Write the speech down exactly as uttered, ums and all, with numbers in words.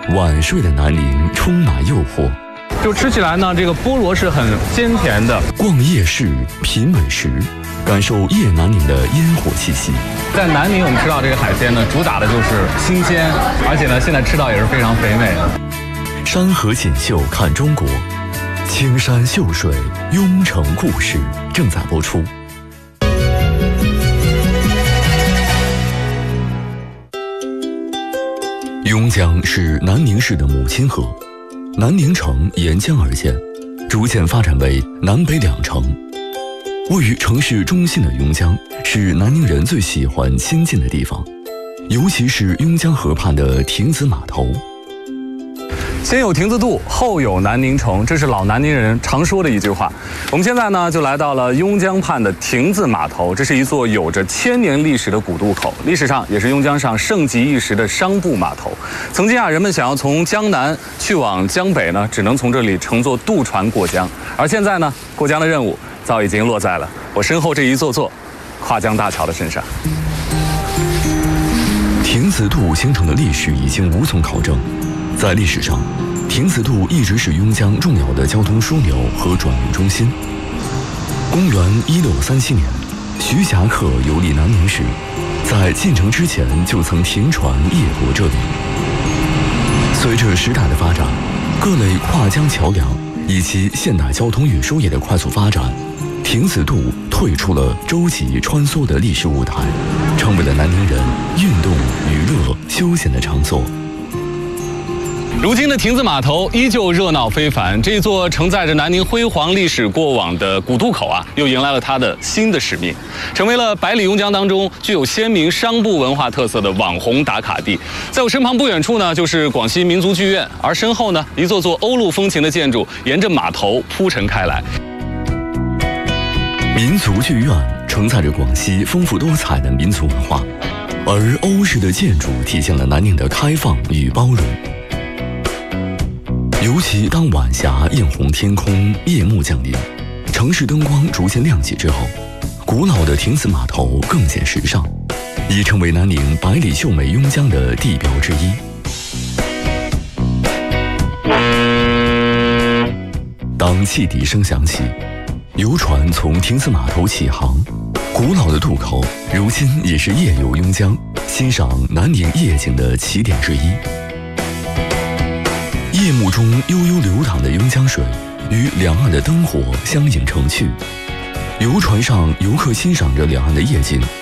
晚睡的南宁充满诱惑。 就吃起来呢，这个菠萝是很鲜甜的。 逛夜市，品美食，感受夜南宁的烟火气息。 在南宁，我们吃到这个海鲜呢，主打的就是新鲜，而且呢，现在吃到也是非常肥美的。 山河锦绣看中国，青山秀水雍城故事正在播出。邕江是南宁市的母亲河，南宁城沿江而建，逐渐发展为南北两城。位于城市中心的邕江是南宁人最喜欢亲近的地方，尤其是邕江河畔的亭子码头。 先有亭子渡，后有南宁城，这是老南宁人常说的一句话。我们现在呢，就来到了邕江畔的亭子码头，这是一座有着千年历史的古渡口，历史上也是邕江上盛极一时的商埠码头。曾经啊，人们想要从江南去往江北呢，只能从这里乘坐渡船过江，而现在呢，过江的任务早已经落在了我身后这一座座跨江大桥的身上。 亭子渡形成的历史已经无从考证。在历史上，亭子渡一直是邕江重要的交通枢纽和转运中心。公元一六三七年，徐霞客游历南宁时，在进城之前就曾停船夜泊这里。随着时代的发展，各类跨江桥梁以及现代交通运输业的快速发展，亭子渡退出了舟楫穿梭的历史舞台，成为了南宁人运动、娱乐、休闲的场所。 如今的亭子码头依旧热闹非凡，这座承载着南宁辉煌历史过往的古渡口啊，又迎来了它的新的使命，成为了百里邕江当中具有鲜明商埠文化特色的网红打卡地。在我身旁不远处呢，就是广西民族剧院，而身后呢，一座座欧陆风情的建筑沿着码头铺陈开来。 民族剧院承载着广西丰富多彩的民族文化，而欧式的建筑体现了南宁的开放与包容。尤其当晚霞映红天空，夜幕降临，城市灯光逐渐亮起之后，古老的亭子码头更显时尚，已成为南宁百里秀美邕江的地标之一。当汽笛声响起，游船从亭子码头起航，古老的渡口如今也是夜游邕江，欣赏南宁夜景的起点之一。夜幕中悠悠流淌的邕江水与两岸的灯火相映成趣，游船上游客欣赏着两岸的夜景，